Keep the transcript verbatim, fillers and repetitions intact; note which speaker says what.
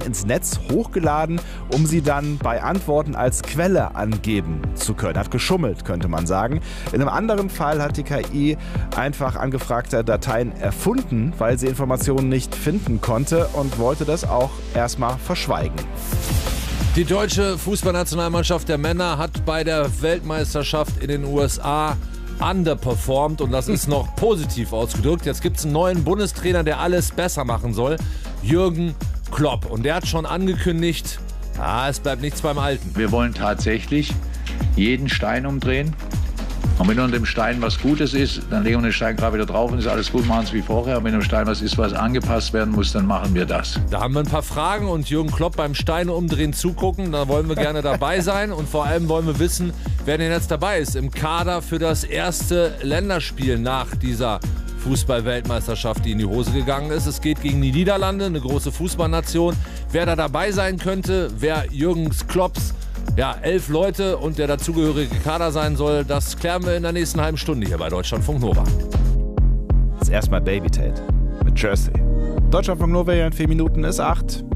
Speaker 1: ins Netz hochgeladen, um sie dann bei Antworten als Quelle angeben zu können. Hat geschummelt, könnte man sagen. In einem anderen Fall hat die K I einfach angefragte Dateien erfunden, weil sie Informationen nicht finden konnte und wollte das auch erstmal verschweigen.
Speaker 2: Die deutsche Fußballnationalmannschaft der Männer hat bei der Weltmeisterschaft in den U S A underperformed und das ist noch positiv ausgedrückt. Jetzt gibt es einen neuen Bundestrainer, der alles besser machen soll, Jürgen Klopp. Und der hat schon angekündigt, ah, es bleibt nichts beim Alten.
Speaker 3: Wir wollen tatsächlich jeden Stein umdrehen. Und wenn unter dem Stein was Gutes ist, dann legen wir den Stein gerade wieder drauf und ist alles gut, machen es wie vorher. Und wenn im Stein was ist, was angepasst werden muss, dann machen wir das.
Speaker 2: Da haben wir ein paar Fragen und Jürgen Klopp beim Steine umdrehen zugucken. Da wollen wir gerne dabei sein und vor allem wollen wir wissen, wer denn jetzt dabei ist im Kader für das erste Länderspiel nach dieser Fußball-Weltmeisterschaft, die in die Hose gegangen ist. Es geht gegen die Niederlande, eine große Fußballnation. Wer da dabei sein könnte, wer Jürgen Klopps ja, elf Leute und der dazugehörige Kader sein soll, das klären wir in der nächsten halben Stunde hier bei Deutschlandfunk Nova.
Speaker 1: Das ist erstmal Baby Tate mit Jersey. Deutschlandfunk Nova in vier Minuten ist acht.